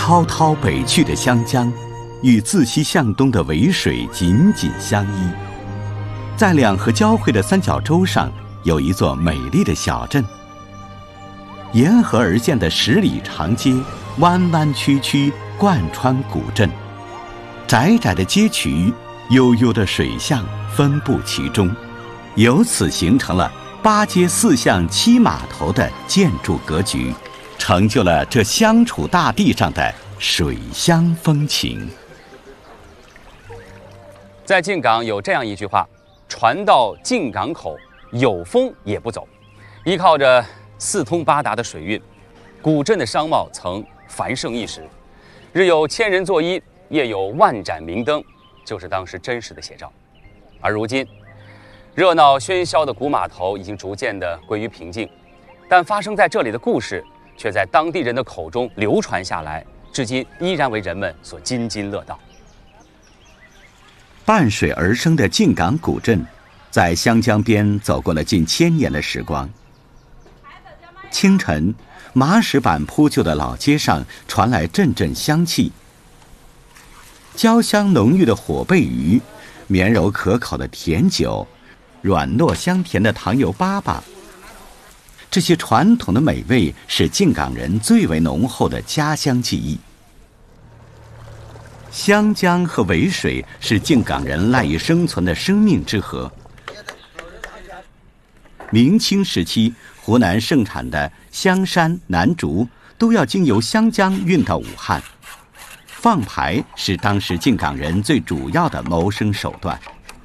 滔滔北去的湘江，与自西向东的渭水紧紧相依。在两河交汇的三角洲上，有一座美丽的小镇。沿河而建的10里长街，弯弯曲曲贯穿古镇，窄窄的街渠，悠悠的水巷分布其中，由此形成了8街4巷7码头的建筑格局，成就了这湘楚大地上的水乡风情。 在靖港有这样一句话：船到靖港口，有风也不走。依靠着4通8达的水运，古镇的商贸曾繁盛一时，日有千人作揖，夜有万盏明灯，就是当时真实的写照。而如今，热闹喧嚣的古码头已经逐渐的归于平静，但发生在这里的故事却在当地人的口中流传下来，至今依然为人们所津津乐道。 伴水而生的靖港古镇，在湘江边走过了近1000年的时光。清晨，麻石板铺就的老街上传来阵阵香气，焦香浓郁的火贝鱼，绵柔可口的甜酒，软糯香甜的糖油粑粑。这些传统的美味是靖港人最为浓厚的家乡记忆。湘江和渭水是靖港人赖以生存的生命之河。明清时期，湖南盛产的香山、南竹都要经由湘江运到武汉。放牌是当时靖港人最主要的谋生手段。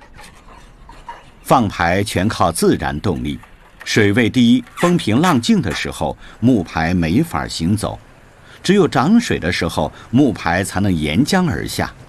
放牌全靠自然动力，水位低、风平浪静的时候，木牌没法行走。只有涨水的时候，木牌才能沿江而下。